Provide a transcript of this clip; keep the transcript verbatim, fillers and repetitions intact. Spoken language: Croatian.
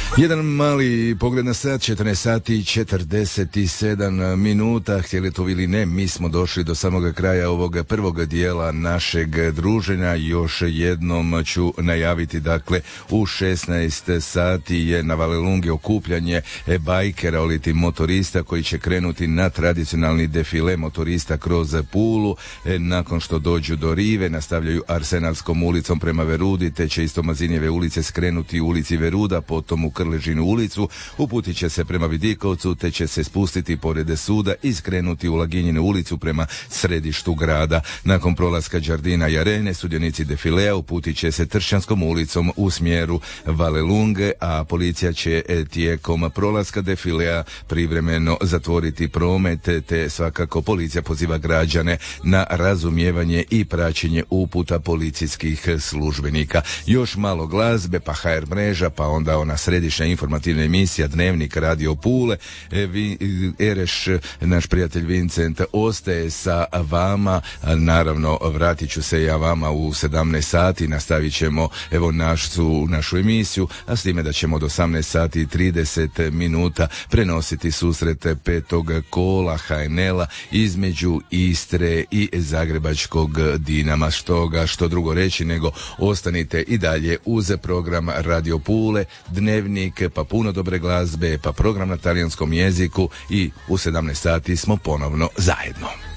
Jedan mali pogled na sat, četrnaest sati i četrdeset sedam minuta. Htjeli to ili ne, mi smo došli do samoga kraja ovog prvog dijela našeg druženja. Još jednom ću najaviti, dakle, u šesnaest sati je na Valelungi okupljanje bajkera, oliti motorista koji će krenuti na tradicionalni defile motorista kroz Pulu. Nakon što dođu do Rive, nastavljaju Arsenalskom ulicom prema Verudi, te će iz Tomazinjeve ulice skrenuti u ulici Veruda, potom u Krležinu ulicu, uputit će se prema Vidikovcu, te će se spustiti pored suda i skrenuti u Laginjinu ulicu prema središtu grada. Nakon prolaska Đardina i Arene, sudionici defilea uputit će se Tršćanskom ulicom u smjeru Valelunge, a policija će tijekom prolaska defilea privremeno zatvoriti promet, te svakako policija poziva građane na razumijevanje i praćenje uputa policijskih službenika. Još malo glazbe, pa ha er mreža, pa onda ona središnja informativna emisija Dnevnik Radio Pule. E, vi, Ereš, naš prijatelj Vincent, ostaje sa vama. Naravno, vratit ću se ja vama u sedamnaest sati, nastavit ćemo evo našu, našu emisiju, a s time da ćemo od osamnaest sati i trideset minuta prenositi susret petog kola ha en el-a između Istre i Zagrebačkog Dinama. Što ga, što drugo reći nego ostanite i dalje uz program Radio Pule, Dnevnik, pa puno dobre glazbe, pa program na talijanskom jeziku i u sedamnaest sati smo ponovno zajedno.